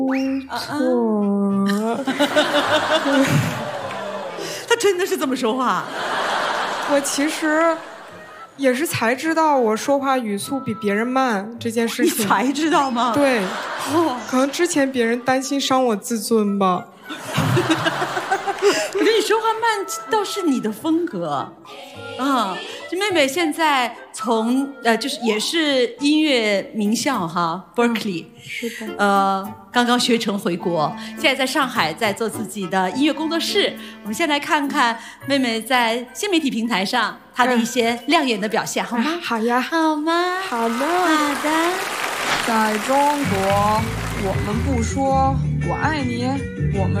错。 他真的是这么说话？ 我其实也是才知道我说话语速比别人慢这件事情。 你才知道吗？ 对，可能之前别人担心伤我自尊吧。 我觉得你说话慢倒是你的风格，这妹妹现在从就是也是音乐名校哈 ，Berkeley， 是的， 刚刚学成回国，现在在上海在做自己的音乐工作室。我们先来看看妹妹在新媒体平台上她的一些亮眼的表现，好吗？ 好呀， 好吗？ 好的， 好的。 在中国，我们不说我爱你，我们